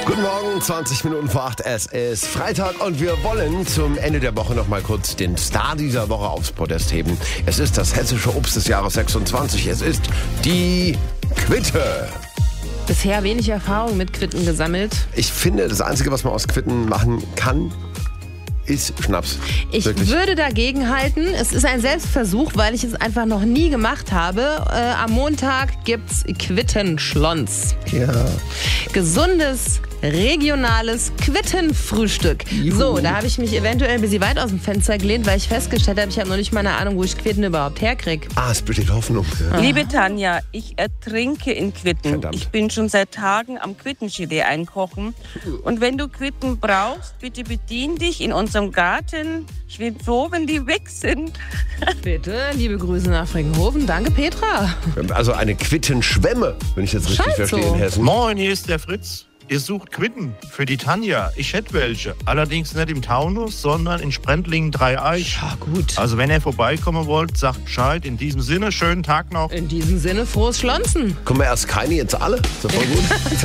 Guten Morgen, 20 Minuten vor 8. Es ist Freitag und wir wollen zum Ende der Woche noch mal kurz den Star dieser Woche aufs Podest heben. Es ist das hessische Obst des Jahres 26. Es ist die Quitte. Bisher wenig Erfahrung mit Quitten gesammelt. Ich finde, das Einzige, was man aus Quitten machen kann, ist Schnaps. Ich Wirklich. würde dagegen halten. Es ist ein Selbstversuch, weil ich es einfach noch nie gemacht habe. Am Montag gibt's Quittenschlons. Ja. Gesundes, regionales Quittenfrühstück. Juhu. So, da habe ich mich eventuell ein bisschen weit aus dem Fenster gelehnt, weil ich festgestellt habe, ich habe noch nicht mal eine Ahnung, wo ich Quitten überhaupt herkriege. Es besteht Hoffnung. Ja. Liebe Tanja, ich ertrinke in Quitten. Verdammt. Ich bin schon seit Tagen am Quittengelee einkochen. Und wenn du Quitten brauchst, bitte bedien dich in unserem Garten. Ich bin froh, wenn die weg sind. Bitte, liebe Grüße nach Frickenhofen. Danke, Petra. Also eine Quittenschwemme, wenn ich das richtig Scheint verstehe so. in Hessen. Moin, hier ist der Fritz. Ihr sucht Quitten für die Tanja. Ich hätte welche. Allerdings nicht im Taunus, sondern in Sprendlingen 3 Eich. Ja, gut. Also wenn ihr vorbeikommen wollt, sagt Bescheid. In diesem Sinne, schönen Tag noch. In diesem Sinne, frohes Schlonzen. Kommen wir erst keine, jetzt alle? Ist doch voll gut.